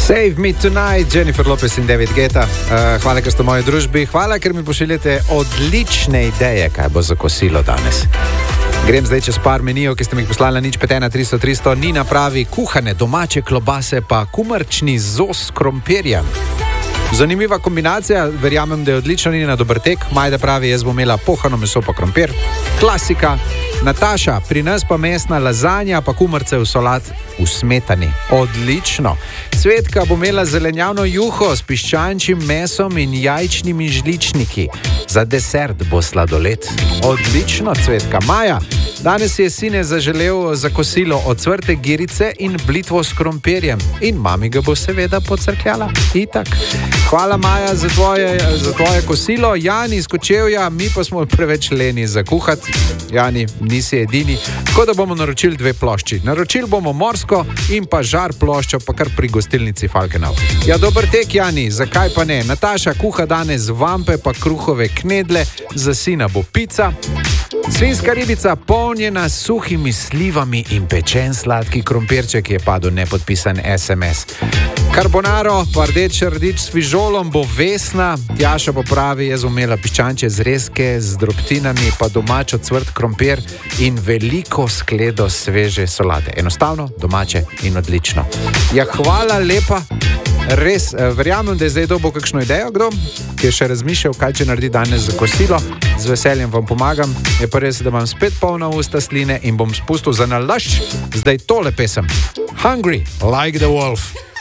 Save me tonight, Jennifer Lopez in David Guetta. Hvala, ker ste v moji družbi. Hvala, ker mi pošiljate odlične ideje, kaj bo za kosilo danes. Grem zdaj čez par menijev, ki ste mi jih poslali na 051 Nina pravi, kuhane domače klobase pa kumrčni zos s krompirjem. Zanimiva kombinacija, verjamem, da je odlično. Nina, dober tek. Majda pravi, jaz bom imela pohano meso pa krompir. Klasika. Nataša, pri nas pa mesna lazanja pa kumrce v solat v smetani. Odlično. Cvetka bo imela zelenjavno juho s piščančjim mesom in jajčnimi žličniki. Za desert bo sladoled. Odlično, Cvetka. Maja, danes je sine zaželel za kosilo ocvrte girice in blitvo s krompirjem. In mami ga bo seveda pocrkljala. Itak. Hvala, Maja, za tvoje kosilo. Jani iz Kočevja, mi pa smo preveč leni za kuhati. Jani, nisi edini. Tako da bomo naročili 2 plošči. Naročili bomo morsko in pa žar ploščo, pa kar pri gostilnici Falkenau. Ja, dober tek, Jani, zakaj pa ne? Nataša kuha danes vampe pa kruhove knedle, za sina bo pica. Svinska ribica polnjena s suhimi slivami in pečen sladki krompirček, je padel nepodpisan SMS. Carbonaro, pa rdeč s fižolom bo Vesna. Tjaša popravi, jaz bom imela piščančje zrezke z drobtinami, pa domačo cvrt krompir in veliko skledo sveže solate. Enostavno, domače in odlično. Ja, hvala lepa. Res, verjamem, da je zdaj dobil kakšno idejo, kdo, ki je še razmišljal, kaj če naredi danes za kosilo. Z veseljem vam pomagam. Je pa res, da imam spet polna usta sline in bom spustil za nalašč zdaj tole pesem. Hungry like the wolf.